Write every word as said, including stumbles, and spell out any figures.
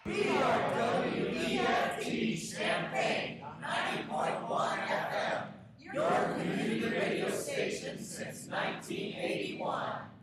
We are W E F T Champaign, ninety point one F M, your community radio station since nineteen eighty-one.